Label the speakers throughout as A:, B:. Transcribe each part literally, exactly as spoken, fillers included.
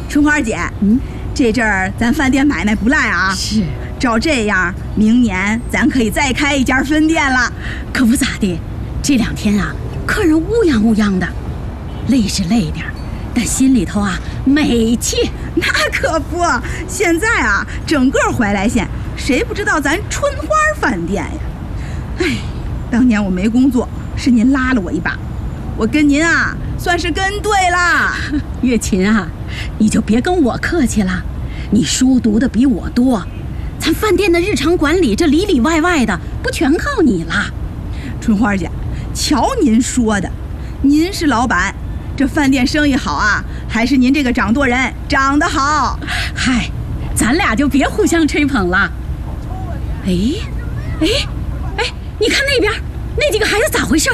A: 春花姐，嗯，这阵儿咱饭店买卖不赖啊。
B: 是，
A: 照这样，明年咱可以再开一家分店了。
B: 可不咋的，这两天啊，客人乌泱乌泱的，累是累点，但心里头啊美气。
A: 那可不，现在啊，整个怀来县谁不知道咱春花饭店呀？哎，当年我没工作，是您拉了我一把，我跟您啊算是跟对了。
B: 月琴啊，你就别跟我客气了，你书读的比我多，咱饭店的日常管理这里里外外的不全靠你了。
A: 春花姐，瞧您说的，您是老板，这饭店生意好啊，还是您这个掌舵人长得好？
B: 嗨，咱俩就别互相吹捧了。哎哎哎，你看那边那几个孩子咋回事？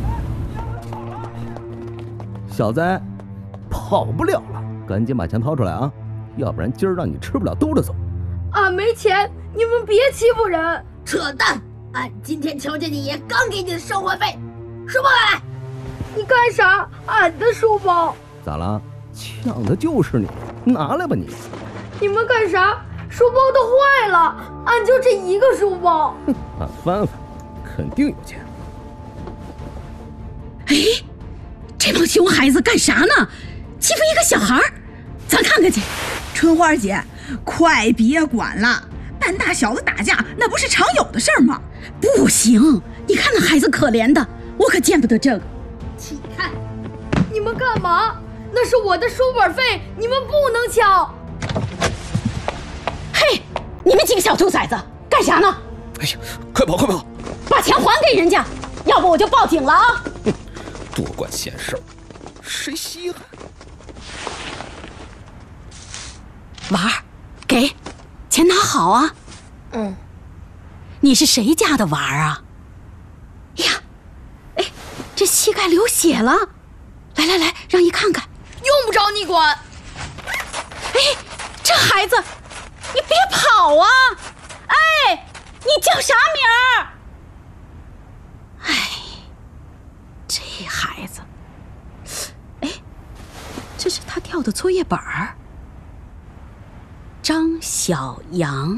C: 小子，跑不了了，赶紧把钱掏出来啊，要不然今儿让你吃不了兜着走。
D: 俺没钱，你们别欺负人！
E: 扯淡！俺今天瞧见你刚给你的生活费，书包来！
D: 你干啥？俺的书包
C: 咋了？抢的就是你，拿来吧你！
D: 你们干啥？书包都坏了，俺就这一个书包。
C: 哼，俺翻翻，肯定有钱。
B: 哎，这帮熊孩子干啥呢？欺负一个小孩，咱看看去。
A: 春花姐，快别管了，半大小子打架那不是常有的事儿吗？
B: 不行，你看那孩子可怜的，我可见不得这个。
E: 起开！
D: 你们干嘛？那是我的书本费，你们不能抢。
B: 嘿，你们几个小兔崽子干啥呢？
C: 哎呀，快跑快跑，
B: 把钱还给人家，要不我就报警了啊！
C: 多管闲事儿，谁稀罕？
B: 娃儿，给，钱拿好啊。
E: 嗯。
B: 你是谁家的娃儿啊？呀，哎，这膝盖流血了，来来来，让姨看看。
D: 用不着你管。
B: 哎，这孩子，你别跑啊！哎，你叫啥名儿？哎，这孩子，哎，这是他掉的作业本儿。张小阳，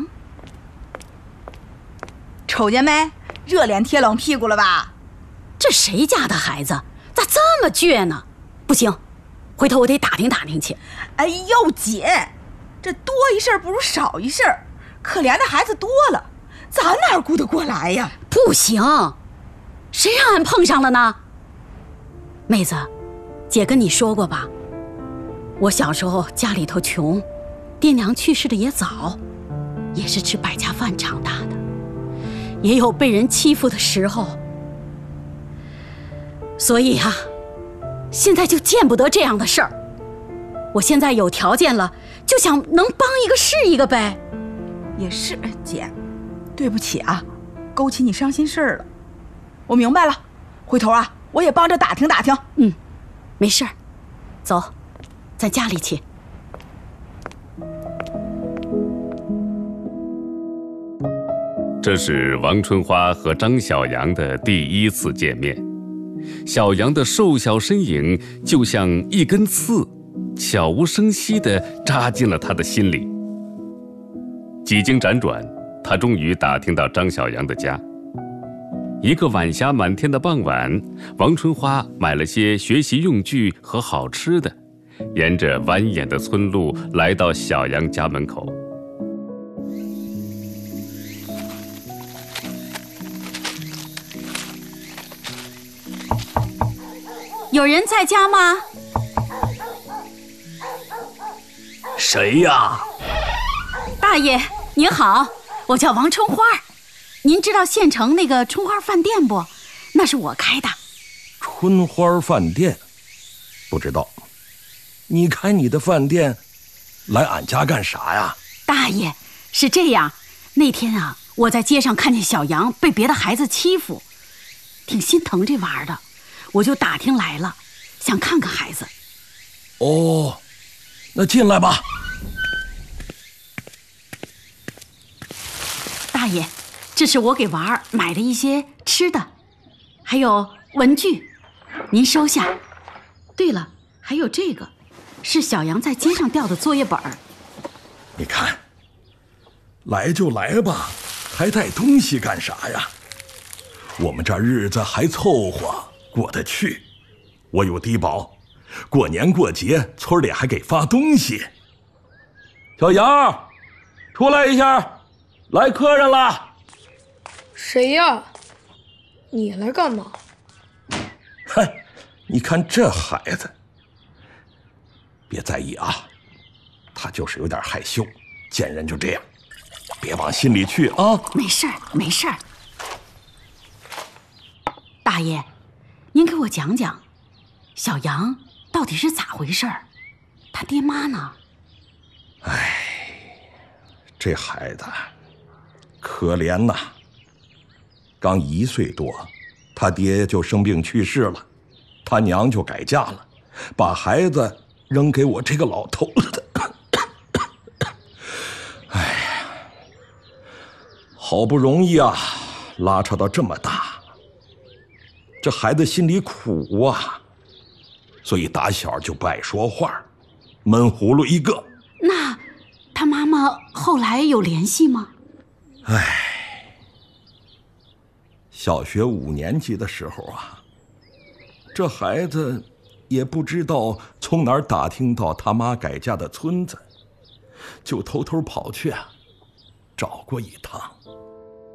A: 瞅见没？热脸贴冷屁股了吧？
B: 这谁家的孩子咋这么倔呢？不行，回头我得打听打听去。
A: 哎呦姐，这多一事不如少一事，可怜的孩子多了，咱哪顾得过来呀？
B: 不行，谁让俺碰上了呢？妹子，姐跟你说过吧，我小时候家里头穷，爹娘去世的也早，也是吃百家饭长大的，也有被人欺负的时候，所以啊，现在就见不得这样的事儿。我现在有条件了，就想能帮一个是一个呗。
A: 也是，姐，对不起啊，勾起你伤心事儿了。我明白了，回头啊，我也帮着打听打听。
B: 嗯，没事儿，走，咱家里去。
F: 这是王春花和张小阳的第一次见面。小阳的瘦小身影就像一根刺，悄无声息地扎进了他的心里。几经辗转，他终于打听到张小阳的家。一个晚霞满天的傍晚，王春花买了些学习用具和好吃的，沿着蜿蜒的村路来到小阳家门口。
B: 有人在家吗？
G: 谁呀？
B: 大爷您好，我叫王春花，您知道县城那个春花饭店不？那是我开的。
G: 春花饭店？不知道。你开你的饭店来俺家干啥呀？
B: 大爷，是这样，那天啊，我在街上看见小杨被别的孩子欺负，挺心疼这娃儿的，我就打听来了，想看看孩子。
G: 哦，那进来吧。
B: 大爷，这是我给娃儿买的一些吃的，还有文具，您收下。对了，还有这个， 是小杨在街上掉的作业本儿。
G: 你看，来就来吧，还带东西干啥呀？我们这日子还凑合过得去，我有低保，过年过节村里还给发东西。小杨，出来一下，来客人了。
D: 谁呀？你来干嘛？
G: 嗨，你看这孩子，别在意啊，他就是有点害羞，见人就这样，别往心里去啊。
B: 没事儿，没事儿。大爷，您给我讲讲，小杨到底是咋回事儿？他爹妈呢？
G: 哎，这孩子可怜呐，刚一岁多，他爹就生病去世了，他娘就改嫁了，把孩子扔给我这个老头子。哎呀，好不容易啊，拉扯到这么大，这孩子心里苦啊，所以打小就不爱说话，闷葫芦一个。
B: 那他妈妈后来有联系吗？
G: 唉，小学五年级的时候啊，这孩子也不知道从哪儿打听到他妈改嫁的村子，就偷偷跑去啊，找过一趟。